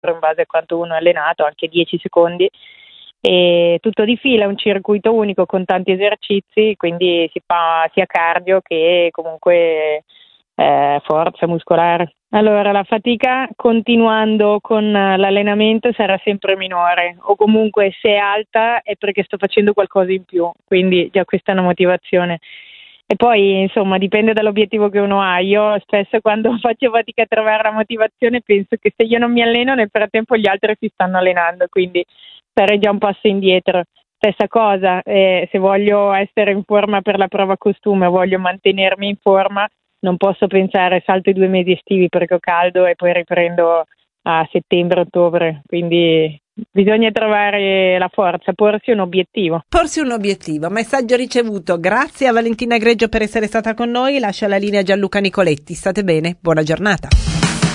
in base a quanto uno è allenato, anche 10 secondi, e tutto di fila, un circuito unico con tanti esercizi, quindi si fa sia cardio che comunque forza muscolare. Allora, la fatica continuando con l'allenamento sarà sempre minore, o comunque se è alta è perché sto facendo qualcosa in più, quindi già questa è una motivazione. E poi, insomma, dipende dall'obiettivo che uno ha. Io spesso quando faccio fatica a trovare la motivazione penso che se io non mi alleno nel frattempo gli altri si stanno allenando, quindi sarei già un passo indietro. Stessa cosa, se voglio essere in forma per la prova costume, voglio mantenermi in forma, non posso pensare salto i 2 mesi estivi perché ho caldo e poi riprendo a settembre-ottobre, quindi bisogna trovare la forza, porsi un obiettivo. Porsi un obiettivo, messaggio ricevuto. Grazie a Valentina Greggio per essere stata con noi. Lascio la linea a Gianluca Nicoletti. State bene, buona giornata.